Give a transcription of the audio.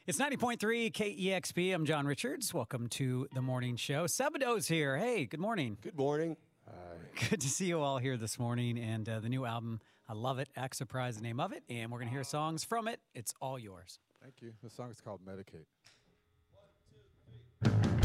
It's 90.3 KEXP. I'm John Richards. Welcome to the morning show. Sabado's here. Hey, good morning. Good morning. Good to see you all here this morning. And the new album, I love it. Act Surprise, the name of it. And we're going to hear songs from it. It's all yours. Thank you. The song is called Medicate.